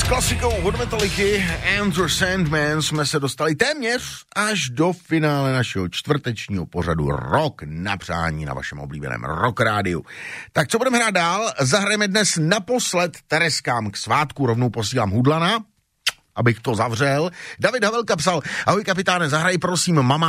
klasikou od Metallicy Enter Sandman jsme se dostali téměř až do finále našeho čtvrtečního pořadu Rock na přání na vašem oblíbeném Rock Rádiu. Tak co budeme hrát dál? Zahrajeme dnes naposled Tereskám k svátku, rovnou posílám Hudlana, abych to zavřel. David Havelka psal: ahoj kapitáne, zahraj prosím Mama